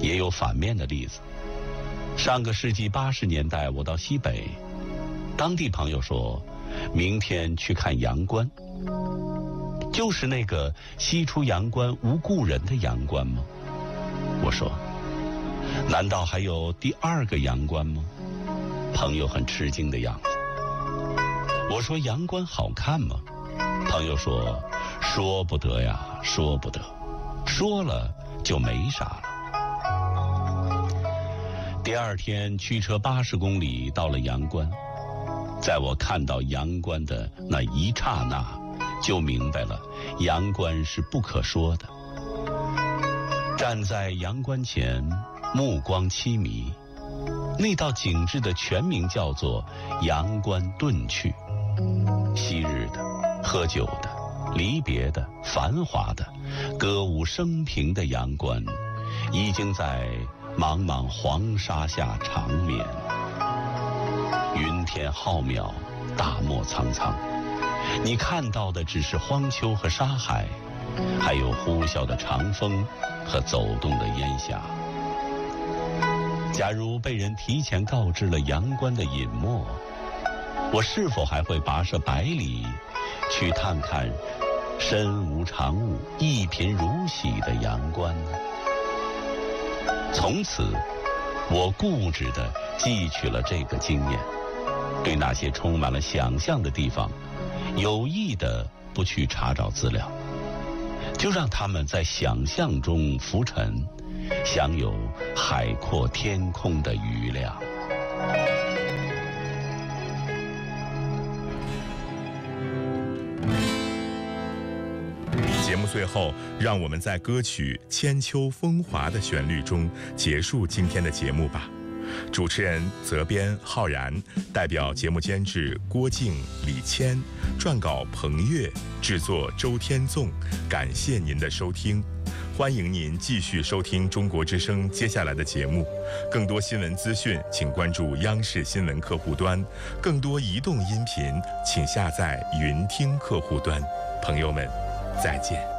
也有反面的例子。上个世纪80年代，我到西北，当地朋友说，明天去看阳关，就是那个西出阳关无故人的阳关吗？我说，难道还有第二个阳关吗？朋友很吃惊的样子。我说，阳关好看吗？朋友说，说不得呀，说不得，说了就没啥了。第二天驱车80公里到了阳关，在我看到阳关的那一刹那，就明白了阳关是不可说的。站在阳关前，目光凄迷，那道景致的全名叫做阳关遁去。昔日的、喝酒的、离别的、繁华的、歌舞升平的阳关，已经在茫茫黄沙下长眠。云天浩渺，大漠苍苍，你看到的只是荒丘和沙海，还有呼啸的长风和走动的烟霞。假如被人提前告知了阳关的隐没，我是否还会跋涉百里去探看身无长物、一贫如洗的阳关呢？从此，我固执地汲取了这个经验，对那些充满了想象的地方，有意地不去查找资料，就让他们在想象中浮沉，享有海阔天空的余量。 节目最后，让我们在歌曲《千秋风华》的旋律中结束今天的节目吧。主持人责编浩然，代表节目监制郭靖、李谦，撰稿彭越，制作周天纵。感谢您的收听，欢迎您继续收听中国之声接下来的节目。更多新闻资讯，请关注央视新闻客户端；更多移动音频，请下载云听客户端。朋友们，再见。